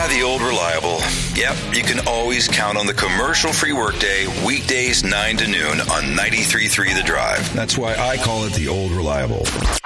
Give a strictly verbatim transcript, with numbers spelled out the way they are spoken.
Ah, the old reliable. Yep, you can always count on the commercial-free workday, weekdays nine to noon on ninety-three point three The Drive. That's why I call it the old reliable.